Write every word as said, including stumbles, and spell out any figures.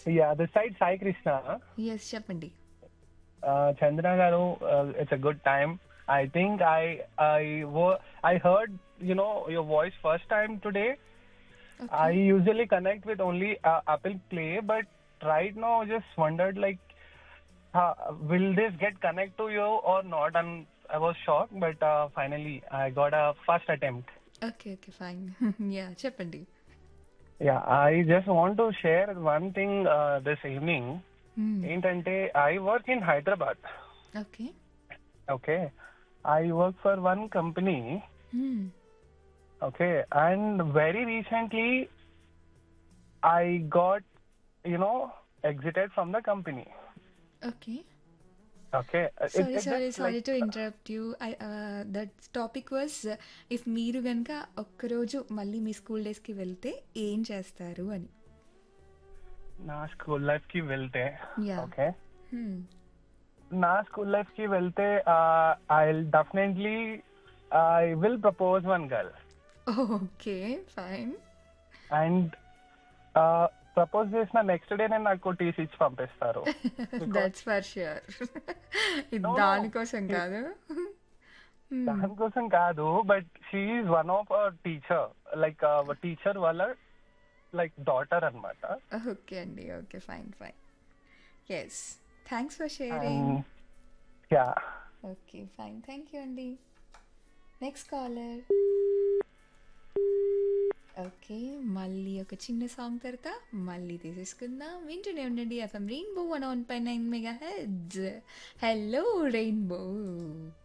Yeah, the side Sai Krishna, yes చెప్పండి. uh, Chandra Garu, uh, it's a good time. I think I I wo- I heard you know your voice first time today. I okay. usually connect with only uh, Apple Play, but right now I just wondered like, uh, will this get connect to you or not? And I was shocked, but uh, finally I got a first attempt. Okay. Okay. Fine. Yeah! చెప్పండి. Yeah, I just want to share one thing uh, this evening. హ్మ్. ఏంటంటే I work in Hyderabad. Okay. Okay, I work for one company. హ్మ్. Okay, and very recently I got you know exited from the company. Okay. Okay, uh, it sorry, it sorry, just like sorry to interrupt you. I ఆహ్, that topic was if మీరు గనక ఒక్కరోజు మళ్ళీ మీ school డేస్‌కి వెళ్తే ఏం చేస్తారు అని. నా స్కూల్ లైఫ్ కి వెళ్తే యాహ్! ఓకే హ్మ్. నా స్కూల్ లైఫ్ కి వెళ్తే I definitely I will propose one girl okay. Fine. And propose చేసిన నెక్స్ట్ డే నేను నాకు టీసీ ఇచ్చి పంపిస్తారు బికాస్ దట్స్ ఫర్ ష్యూర్. ఇది నో నో దానికోసం కాదు. హ్మ్. దానికోసం కాదు but she one of a teacher like teacher వాళ్ళ లైక్ డాటర్ అన్నమాట ఓకే అండి. Okay. Fine. Fine. Yes. Thanks for sharing. And yeah okay. Fine. Thank you అండి. Next caller. ఓకే. మళ్ళీ ఒక చిన్న సాంగ్ తర్వాత మళ్ళీ తీసేసుకుందాం. వింటూనే ఉండండి FM rainbow one one point nine mega heads. Hello rainbow.